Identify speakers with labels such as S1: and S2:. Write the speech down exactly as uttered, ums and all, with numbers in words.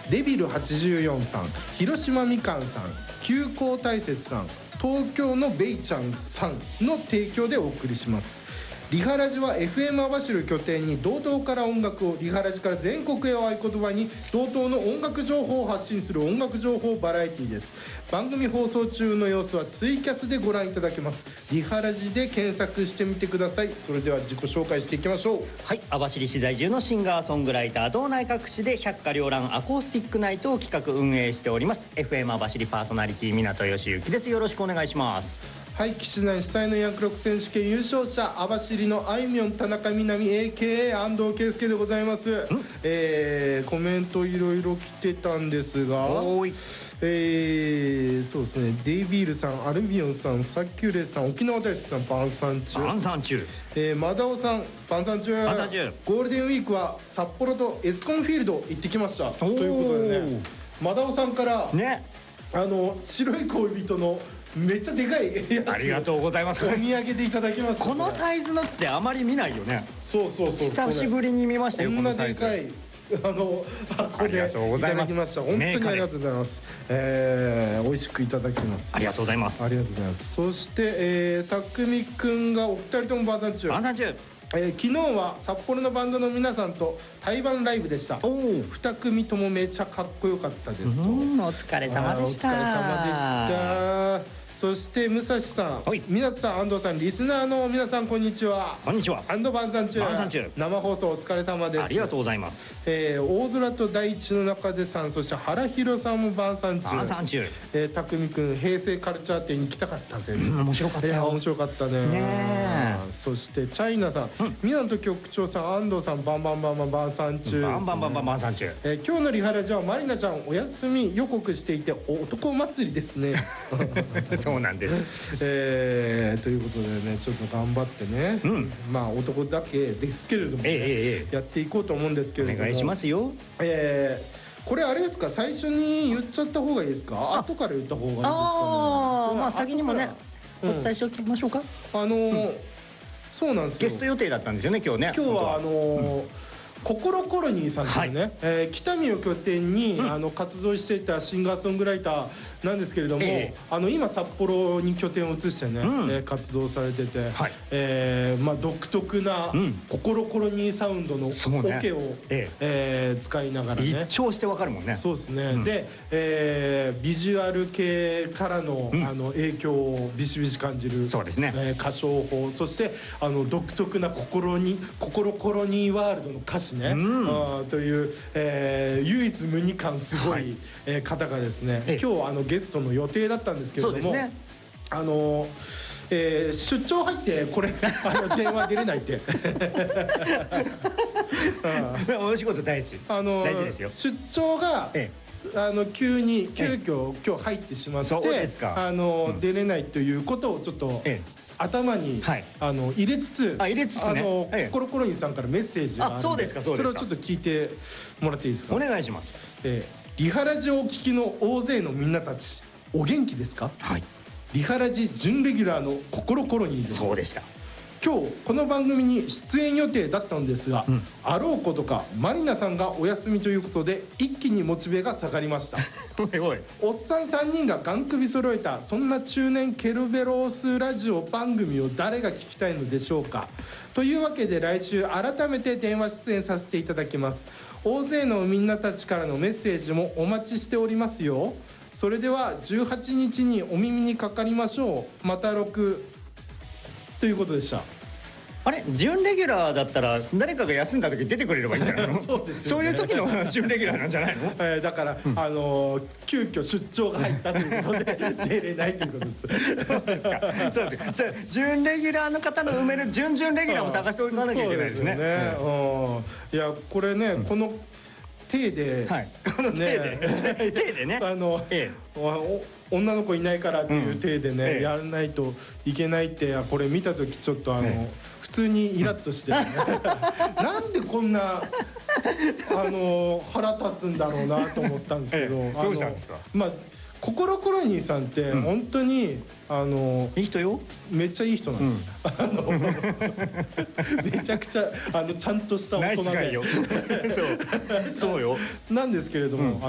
S1: デビルはちじゅうよんさん、広島みかんさん、急行大雪さん、東京のベイちゃんさんの提供でお送りします。リハラジは エフエム 網走を拠点に道東から音楽を、リハラジから全国へを合言葉に道東の音楽情報を発信する音楽情報バラエティです。番組放送中の様子はツイキャスでご覧いただけます。リハラジで検索してみてください。それでは自己紹介していきましょう。
S2: はい、網走市在住のシンガーソングライター、道内各地で百花繚乱アコースティックナイトを企画運営しております エフエム 網走パーソナリティ港義行です。よろしくお願いします。
S1: はい、岸南主催のヤンクロック選手権優勝者、網走のあいみょん田中みな実 エーケーエー 安藤圭介でございます。えー、コメントいろいろ来てたんですが、
S2: おーい、
S1: えー、そうですね、デイビールさん、アルビオンさん、サッキューレさん、沖縄大好きさん、パンサン中、
S2: パンサン中、
S1: えー、マダオさん、パンサン中、
S2: パンサン中、
S1: ゴールデンウィークは札幌とエスコンフィールド行ってきましたということでね、マダオさんから
S2: ね、
S1: あの白い恋人のめっちゃでかいやつ
S2: ありがとうございます。
S1: お土産でいただきました。
S2: このサイズのってあまり見ないよね。
S1: そうそうそう、
S2: 久しぶりに見ましたよ。
S1: こんなでかいあの箱でいただきました。本当にありがとうございます。えー、美味しくいただきます。
S2: ありがとうございます。
S1: ありがとうございます。そして、えー、たくみくんがお二人ともバーサン中。
S2: バーサン中。
S1: えー、昨日は札幌のバンドの皆さんと対バンライブでした。二組ともめちゃかっこよかったですと。
S2: うん、お疲れ様でした。
S1: お疲れ様でした。そして武蔵さん、
S2: はい、
S1: 皆さん、安藤さん、リスナーの皆さん、こんにちは。
S2: こんにちは。
S1: 安藤晩餐中。
S2: 晩餐中。
S1: 生放送お疲れ様です。
S2: ありがとうございます。
S1: えー、大空と大地の中でさん、そして原弘さんも晩餐中。
S2: 晩餐中。
S1: えー、匠くん、平成カルチャー展に行きたかったぜ。
S2: うん、面白かったよ。
S1: 面白かったね。ね。そしてチャイナさん、港局長さん、安藤さん、バンバンバンバン晩餐中。
S2: バンバンバンバン晩餐中。
S1: えー、今日のリハラジはマリナちゃんお休み予告していて男祭りですね。
S2: そうなんです。
S1: えー、ということでね、ちょっと頑張ってね、うん、まあ男だけですけれども、ね、えー、やっていこうと思うんですけれども、
S2: お願いしますよ。
S1: えー、これあれですか、最初に言っちゃった方がいいですか、後から言った方がいいですかね。
S2: ああ、まあ先にもね、お伝えしておきましょうか。
S1: あのーうん、そうなんですよ。
S2: ゲスト予定だったんですよね、今日ね。
S1: 今日はあのーうん、ココロコロニーさんというね、はい、えー、北見を拠点に、うん、あの活動していたシンガーソングライターなんですけれども、えー、あの今札幌に拠点を移してね、うん、えー、活動されてて、はい、えーまあ、独特な、うん、ココロコロニーサウンドのオケを、ね、えーえー、使いながらね、
S2: 一聴してわかるもんね。
S1: そうですね、うん、で、えー、ビジュアル系からの、うん、あの影響をビシビシ感じる、
S2: そうですね、
S1: えー、歌唱法、そしてあの独特な心にココロコロニーワールドの歌詞ね、うん、あという、えー、唯一無二感すごい、はい、えー、方がですね、え今日あのゲストの予定だったんですけれども、そうですね、あのえー、出張入ってこれあの電話出れないって
S2: お仕事第一、あのー、大事ですよ。
S1: 出張が、ええ、あの急に急遽今日入ってしまって、あの、うん、出れないということをちょっと、ええ、頭に、はい、あの入れつつ、
S2: あ、入れつつね、
S1: あの、
S2: ええ、
S1: コロコロニーさんからメッセージがあるので、
S2: あ、そうですか、そうですか、
S1: それをちょっと聞いてもらっていいですか。
S2: お願いします。
S1: えー、リハラジをお聞きの大勢のみんなたち、お元気ですか。はい、リハラジ準レギュラーのココロコロニーです。
S2: そうでした。今
S1: 日この番組に出演予定だったんですが、うん、あろうことかマリナさんがお休みということで一気にモチベが下がりました。
S2: おいおい、
S1: おっさんさんにんがガン首揃えたそんな中年ケルベロスラジオ番組を誰が聞きたいのでしょうか。というわけで来週改めて電話出演させていただきます。大勢のみんなたちからのメッセージもお待ちしておりますよ。それではじゅうはちにちにお耳にかかりましょう。またろくということでした。
S2: あれ、準レギュラーだったら誰かが休んだ時出てくれればいいんじゃないの。
S1: そうですよね、
S2: そういう時の準レギュラーなんじゃないの。
S1: えー、だから、うん、あのー、急遽出張が入ったということで出れないということです。
S2: そうですか。そうです。じゃあ準レギュラーの方の埋める準々レギュラーも探しておかなきゃいけないですね。そうですね、うん、
S1: いやこれね、うん、この手で、
S2: はい、この手で、手でね、
S1: あの、ええ、女の子いないからっていう手でね、うん、ええ、やらないといけないって、これ見た時ちょっとあの、ええ、普通にイラッとして、ね、なんでこんなあの腹立つんだろうなと思ったんですけど、ええ、
S2: どうしたんですか。
S1: まあココロコロニーさんって本当に、うん、あの
S2: いい人よ。
S1: めっちゃいい人なんです、うん、あのめちゃくちゃあのちゃんとした大人で
S2: ナイスガイよそうそうよ
S1: なんですけれども、うん、